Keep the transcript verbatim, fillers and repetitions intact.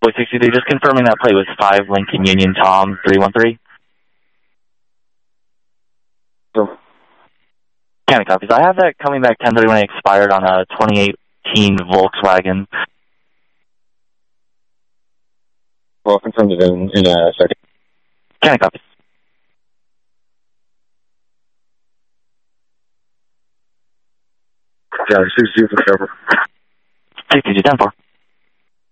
Boy sixty-three, just confirming that plate was five Lincoln Union Tom three one three. So, County copies. I have that coming back ten thirty-one expired on a twenty eighteen Volkswagen. well, confirmed it in, in a second. County copies. Yeah, sixty-two for cover. sixty-two ten four.